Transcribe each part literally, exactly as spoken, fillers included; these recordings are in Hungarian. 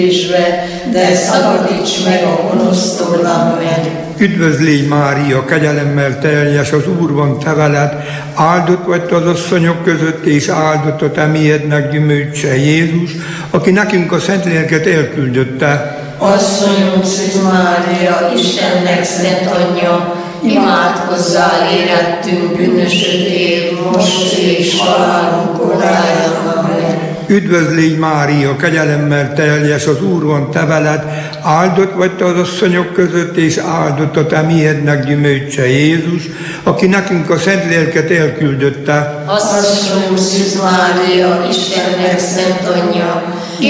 de szabadíts meg a gonosz tollam meg. Üdvözlégy Mária, kegyelemmel teljes, az Úr van te veled, áldott vagy te az asszonyok között, és áldott a te méhednek gyümölcse, Jézus, aki nekünk a Szentléleket elküldötte. Asszonyunk Szűz Mária, Istennek szent anyja, imádkozzál érettünk bűnösödért, most és halálunk koráján. Amen. Üdvözlégy Mária, kegyelemmel teljes, az Úr van te veled, áldott vagy te az asszonyok között, és áldott a te méhednek gyümölcse, Jézus, aki nekünk a Szentléleket elküldötte. Asszonyunk Szűz Mária, Istennek szent anyja,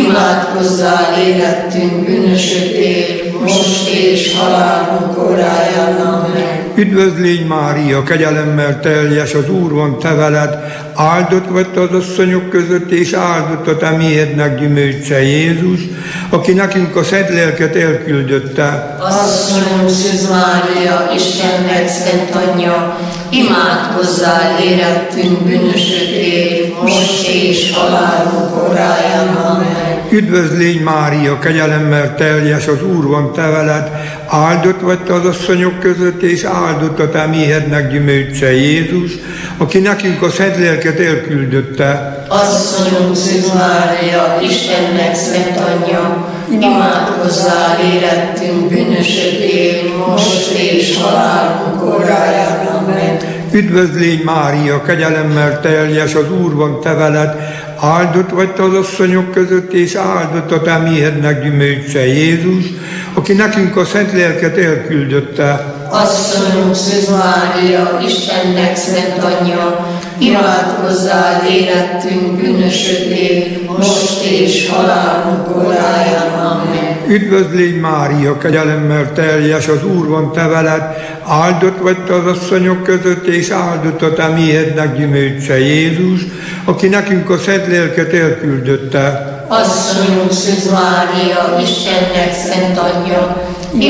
imádkozzál érettünk bűnösödért, most és halálunk koráján. Amen. Üdvözlégy Mária, kegyelemmel teljes, az Úr van te veled, áldott vagy te az asszonyok között, és áldott a te méhednek gyümölcse, Jézus, aki nekünk a Szentléleket elküldötte. Asszonyunk Szűz Mária, Istennek szent anyja, imádkozzál érettünk bűnösödért, most és halálunk koráján. Amen. Üdvözlégy Mária, kegyelemmel teljes, az Úr van te veled, áldott vagy te az asszonyok között, és áldott a te méhednek gyümölcse, Jézus, aki nekünk a Szentléleket elküldötte. Asszonyunk Szűz Mária, Istennek szent anyja, imádkozzál érettünk bűnösödért, most és halálunk koráján. Amen. Üdvözlégy Mária, kegyelemmel teljes, az Úr van te veled, áldott vagy te az asszonyok között, és áldott a te méhednek gyümölcse, Jézus, aki nekünk a Szentléleket elküldötte. Asszonyunk Szűz Mária, Istennek szent anyja, imádkozzál érettünk bűnösödért, most és halálunk koráján. Amen. Üdvözlégy Mária, kegyelemmel teljes, az Úr van te veled, áldott vagy te az asszonyok között, és áldott a te méhednek gyümölcse, Jézus, aki nekünk a Szentléleket elküldötte. Asszonyunk Szűz Mária, Istennek szent anyja,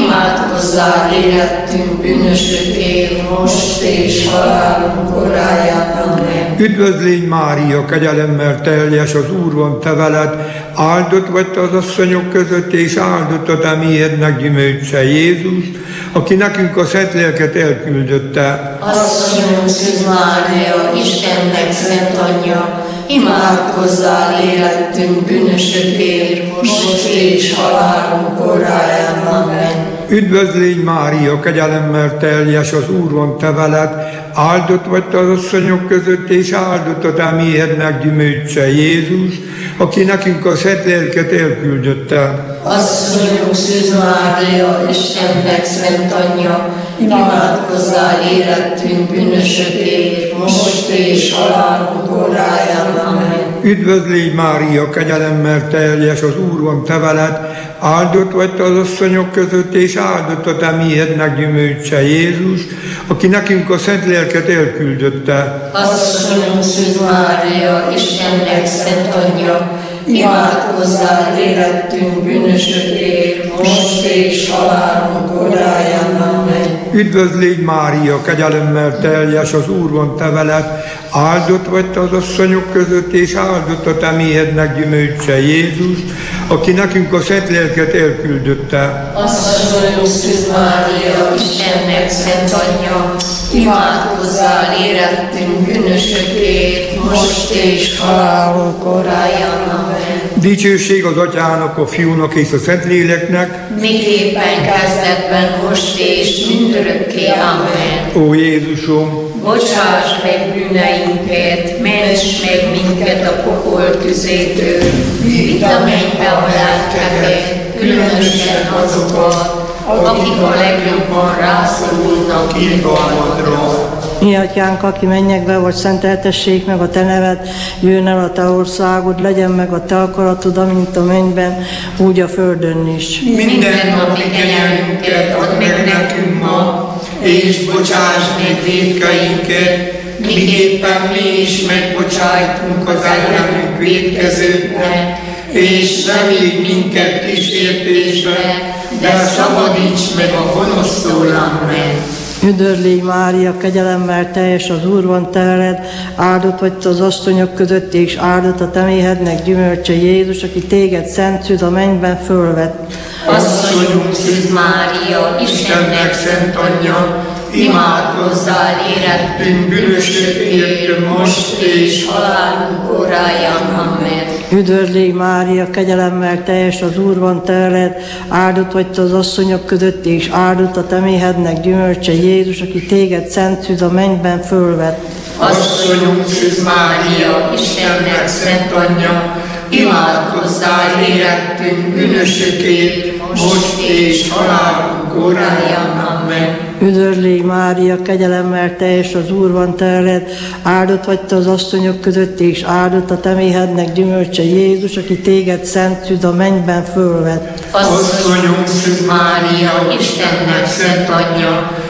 imádkozzál érettünk bűnösödért, most és halálunk koráján. Amen. Üdvözlégy Mária, kegyelemmel teljes, az Úr van te veled, áldott vagy te az asszonyok között, és áldott a te méhednek gyümölcse, Jézus, aki nekünk a Szentléleket elküldötte. Asszonyunk Szűz Mária, Istennek szent anyja, imádkozzál érettünk bűnösödért, most és halálunk koráján. Amen. Üdvözlégy Mária, kegyelemmel teljes, az Úr van te veled, áldott vagy te az asszonyok között, és áldott a te méhednek gyümölcse, Jézus, aki nekünk a Szentléleket elküldötte. Asszonyunk Szűz Mária, Istennek szent anyja, imádkozzál érettünk bűnösödért, most és halálunk koráján. Amen. Üdvözlégy Mária, kegyelemmel teljes, az Úr van te veled, áldott vagy te az asszonyok között, és áldott a te méhednek gyümölcse, Jézus, aki nekünk a Szentléleket elküldötte. Asszonyunk Szűz Mária, Istennek szent anyja, imádkozzál érettünk bűnösödért, most és halálunk koráján. Amen. Üdvözlégy Mária, kegyelemmel teljes, az Úr van te veled, áldott vagy te az asszonyok között, és áldott a te méhednek gyümölcse, Jézus, aki nekünk a Szentléleket elküldötte. Asszonyunk Szűz Mária, Istennek szent anyja, imádkozzál érettünk bűnösödért, most és halálunk koráján. Amen. Dicsőség az Atyának, a Fiúnak és a Szentléleknek, miképpen kezdetben, most és mindörökké. Amen. Ó Jézusom, bocsáss meg bűneinket, ments meg minket a pokol tüzétől, vidd a mennybe a lelkeket, különösen azokat, akik a legjobban rászorulnak irgalmadra. Mi atyánk, aki mennyekbe vagy, szenteltessék meg a te neved, jöjjön el a te országod, legyen meg a te akaratod, amint a mennyben, úgy a földön is. Minden napi kenyerünket add meg nekünk ma, és bocsáss meg vétkeinket, miképpen mi is megbocsájtunk az ellenünk vétkezőknek, és ne vigy minket kísértésbe, de szabadíts meg a gonosztól. Amen. Üdvözlégy Mária, kegyelemmel teljes, az Úr van teled, áldott vagy te az asszonyok között, és áldott a te méhednek gyümölcse Jézus, aki téged szent szűz a mennyben fölvett. Asszonyunk Szűz Mária, Istennek szent anyja, imádkozzál érettünk bűnösökért, most és halálunk óráján. Amen. Üdvözlégy Mária, kegyelemmel teljes, az Úr van teled, áldott vagy te az asszonyok között, és áldott a te méhednek gyümölcse Jézus, aki téged szent szűz a mennyben fölvett. Asszonyunk Szűz Mária, Istennek szent anyja, imádkozzál érettünk bűnösökért, most és halálunk óráján. Amen. Üdvözlégy Mária, kegyelemmel teljes, az Úr van teled, áldott vagy te az asszonyok között, és áldott a te méhednek gyümölcse Jézus, aki téged szent szűz a mennyben fölvett. Asszonyunk Szűz Mária, Istennek szent anyja,